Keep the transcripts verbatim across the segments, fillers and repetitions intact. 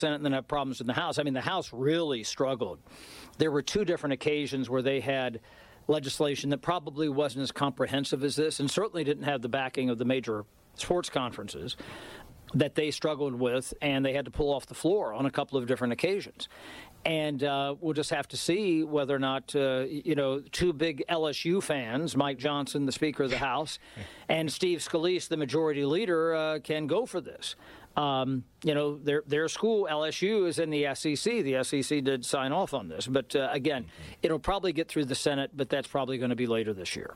Senate and then have problems in the House. I mean, the House really struggled. There were two different occasions where they had legislation that probably wasn't as comprehensive as this and certainly didn't have the backing of the major sports conferences that they struggled with, and they had to pull off the floor on a couple of different occasions. And uh, we'll just have to see whether or not, uh, you know, two big L S U fans, Mike Johnson, the Speaker of the House, and Steve Scalise, the Majority Leader, uh, can go for this. Um, you know, their their school, L S U, is in the S E C. The S E C did sign off on this. But, uh, again, it'll probably get through the Senate, but that's probably going to be later this year.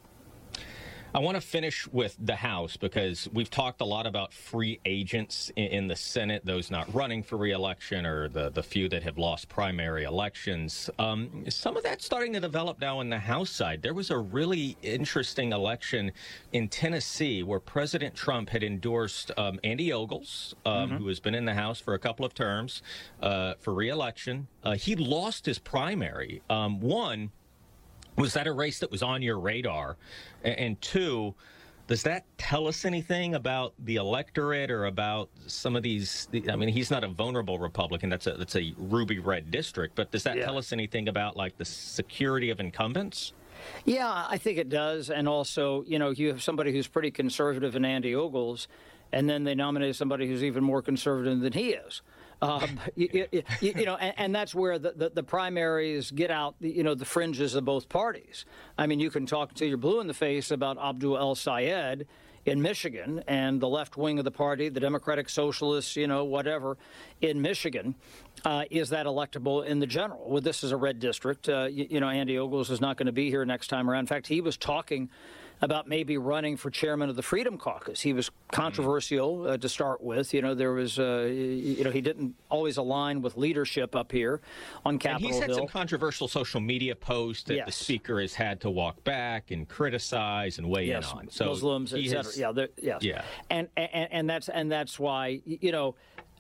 I want to finish with the House because we've talked a lot about free agents in, in the Senate, those not running for re-election or the, the few that have lost primary elections. Um, some of that's starting to develop now in the House side. There was a really interesting election in Tennessee where President Trump had endorsed um, Andy Ogles, um, mm-hmm. who has been in the House for a couple of terms, uh, for re-election. Uh, he lost his primary. Um, one, was that a race that was on your radar? And two, does that tell us anything about the electorate or about some of these? I mean, he's not a vulnerable Republican. That's a that's a ruby red district. But does that yeah. tell us anything about, like, the security of incumbents? Yeah, I think it does. And also, you know, you have somebody who's pretty conservative in Andy Ogles, and then they nominate somebody who's even more conservative than he is. Um, you, you, you know, and, and that's where the, the, the primaries get out, you know, the fringes of both parties. I mean, you can talk till you're blue in the face about Abdul El-Sayed in Michigan and the left wing of the party, the Democratic Socialists, you know, whatever, in Michigan. Uh, is that electable in the general? Well, this is a red district. Uh, you, you know, Andy Ogles is not going to be here next time around. In fact, he was talking about maybe running for chairman of the Freedom Caucus. He was controversial uh, to start with. You know, there was, uh, you know, he didn't always align with leadership up here on Capitol Hill. And he's had some controversial social media posts that yes. the speaker has had to walk back and criticize and weigh yes. in on. So Muslims, et cetera. Has, yeah, yes. yeah. And, and and that's and that's why, you know,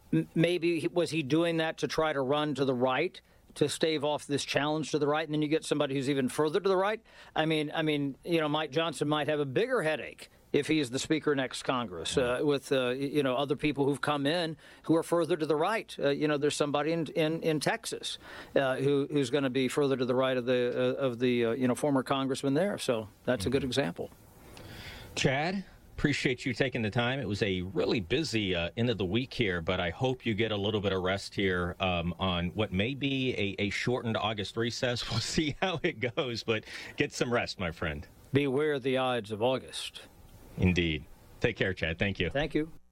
maybe was he doing that to try to run to the right, to stave off this challenge to the right, and then you get somebody who's even further to the right? I mean, I mean, you know, Mike Johnson might have a bigger headache if he's the Speaker next Congress uh, with, uh, you know, other people who've come in who are further to the right. Uh, you know, there's somebody in in, in Texas uh, who who's going to be further to the right of the uh, of the uh, you know former congressman there. So that's mm-hmm. a good example. Chad, appreciate you taking the time. It was a really busy uh, end of the week here, but I hope you get a little bit of rest here um, on what may be a, a shortened August recess. We'll see how it goes, but get some rest, my friend. Beware the Ides of August. Indeed. Take care, Chad. Thank you. Thank you.